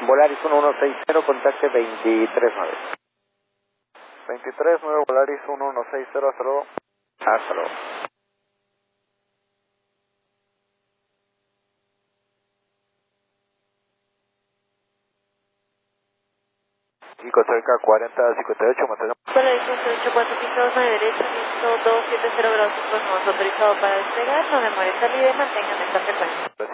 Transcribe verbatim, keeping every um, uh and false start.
Volaris uno uno seis cero, contacte veintitrés nueve. veintitrés nueve, Volaris uno uno seis cero, hasta luego. Hasta luego. Y Costa Rica cuarenta cincuenta y ocho, mantenemos. Volaris cincuenta y ocho, cuatro cinco dos nueve derecha, viento doscientos setenta grados, nos autorizado para despegar, no demore salida y mantengan esta frecuencia.